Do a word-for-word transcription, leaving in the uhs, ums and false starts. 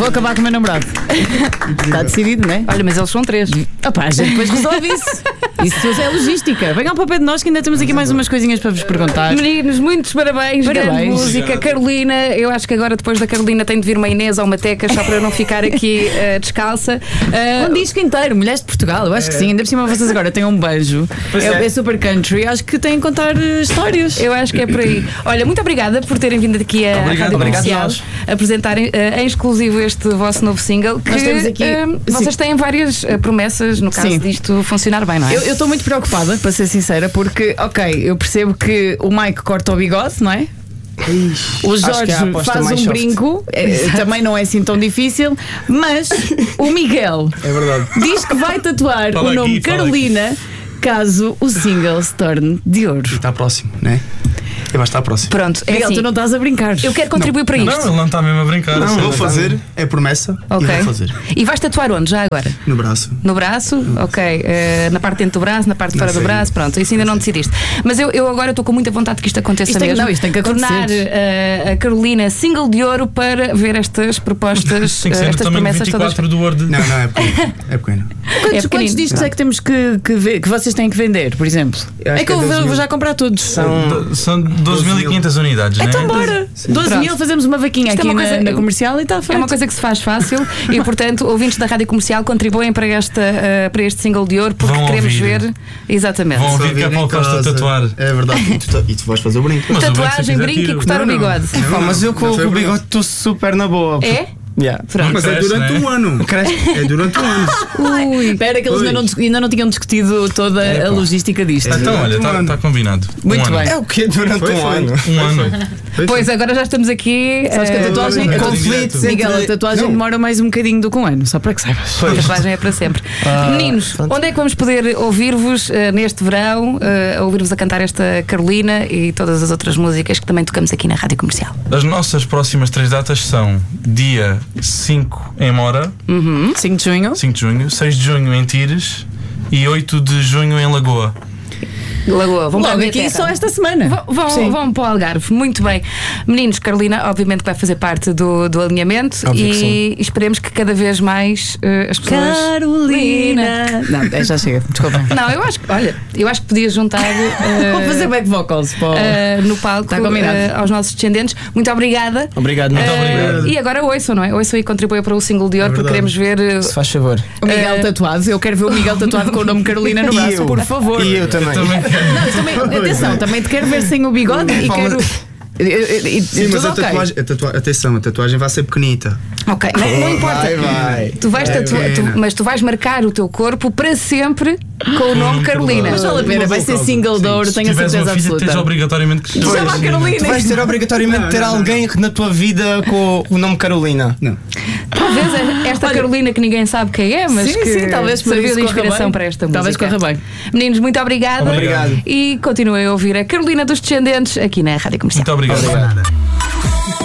Vou acabar com o meu namorado. Está decidido, não é? Olha, mas eles são três. Opa, a gente depois resolve isso. Isso é logística. Venham para o pé de nós que ainda temos aqui mais umas coisinhas para vos perguntar. Meninos, muitos parabéns, Parabéns. grande música. Obrigado. Carolina, eu acho que agora depois da Carolina tem de vir uma Inês ou uma Teca, só para eu não ficar aqui uh, descalça. Uh, Um disco inteiro, Mulheres de Portugal, eu acho que sim. Ainda por cima vocês agora têm um beijo. É, é. é super country, acho que têm que contar uh, histórias. Eu acho que é por aí. Olha, muito obrigada por terem vindo aqui à Obrigado, Rádio obrigado Comercial nós. apresentarem uh, em exclusivo este vosso novo single. Que, Nós temos aqui- uh, sim. vocês têm várias uh, promessas no caso Sim. disto funcionar bem, não é? Eu estou muito preocupada, para ser sincera, porque, ok, eu percebo que o Mike corta o bigode, não é? O Acho que é a Jorge aposta faz mais um soft. brinco, é, também não é assim tão difícil, mas o Miguel É verdade. diz que vai tatuar Fala o nome aqui, fala Carolina caso o single se torne de ouro. Está próximo, né? Eu acho que está próximo. Pronto, é Miguel, assim, tu não estás a brincar. eu quero contribuir para Não, isto. ele não está mesmo a brincar. Não, assim. vou fazer, é promessa Ok. e vou fazer. E vais tatuar onde já agora? No braço. No braço? Ok. Eh, na parte dentro do braço, na parte de Não fora do sei. braço, pronto. Isso ainda não decidiste. Mas eu, eu agora estou com muita vontade que isto aconteça Isto tem- mesmo. não, isto tem que acontecer. Tornar eh, a Carolina single de ouro para ver estas propostas, Tem que eh, ser estas também promessas vinte e todas. quatro do Word. Não, não, é pequeno. É pequeno. Quantos, É quantos pequenino. discos é que temos que, que, ver- que vocês têm que vender, por exemplo? Eu acho É que eu que é vou, doze mil. vou já comprar todos. São Do- São doze mil e quinhentas unidades, Então né? bora! doze mil, Pronto. fazemos uma vaquinha Isto é aqui uma na, coisa- na eu- comercial e está feito. É uma coisa que se faz fácil e, portanto, ouvintes da Rádio Comercial contribuem para, esta, eh, para este single de ouro porque Vão queremos ouvir. ver. Exatamente. Vão Só ouvir que é vir em Paulo Costa casa. tatuar. É verdade. E tu, e tu vais fazer o brinco. Mas o brinco, se Tatuagem, quiser, brinco e tiro. cortar Não, o não. bigode. Não, Pá, mas eu com o bigode estou super na boa. É? Yeah. Pronto. Mas é Cresce, durante né? um ano. É durante um ano. Ui, espera que eles ainda não, dis- ainda não tinham discutido toda É, a pá. logística disto. É. Então, olha, Um ano. está combinado. Muito um ano. bem. É o quê durante Foi, um foi. ano? Um ano. Pois agora já estamos aqui. Sabes que a eh, tatuagem, é a conflitos Miguel, a entre- tatuagem Não. demora mais um bocadinho do que um ano, só para que saibas. A tatuagem é para sempre. Meninos, onde é que vamos poder ouvir-vos eh, neste verão, eh, ouvir-vos a cantar esta Carolina e todas as outras músicas que também tocamos aqui na Rádio Comercial? As nossas próximas três datas são dia cinco em Mora, Uhum. cinco de junho. cinco de junho, seis de junho em Tires e oito de junho em Lagoa. Lagoa, vão para a Logo minha aqui terra. só esta semana. Vão, vão, Sim. vão para o Algarve, muito bem. Meninos, Carolina, obviamente que vai fazer parte do, do alinhamento Óbvio que e esperemos que cada vez mais eh, as pessoas. Carolina. Não, é, já chega, desculpa. Não, eu acho que, olha, eu acho que podias juntar eh, Vou fazer back vocals. Pô. eh, no palco Está combinado. eh, aos nossos descendentes. Muito obrigada. Obrigado, Muito muito Eh, obrigado. e agora ouçam, não é? Ouçam e contribuem para o single de ouro porque verdade. queremos ver. eh, Se faz favor. O Miguel eh, tatuado, eu quero ver o Miguel tatuado com o nome Carolina no E braço, eu? por favor. E eu também. Também quero. Não, também, atenção, também te quero ver sem o bigode e Pá, quero. mas- E, e- e- Sim, mas tudo a ok. tatuagem, a tatua- atenção, a tatuagem vai ser pequenita. Ok, não, não importa. Vai, vai. Tu vais É tatua- tu- pena. mas tu vais marcar o teu corpo para sempre com o nome Carolina. Mas vale a pena, Uma vai boa ser causa. single de ouro, Se tenho a tiveres certeza uma filha, tens absoluta. obrigatoriamente que Chama a Carolina. Tu vais ter obrigatoriamente de ter Não, não, alguém na tua vida com o nome Carolina. Não. Talvez esta Carolina que ninguém sabe quem é, mas Sim, que sim, talvez por serviu isso de corra inspiração bem. para esta Talvez música. corra bem. Meninos, muito obrigada. Obrigado. E continuem a ouvir a Carolina dos Descendentes aqui na Rádio Comercial. Muito obrigado. Nada.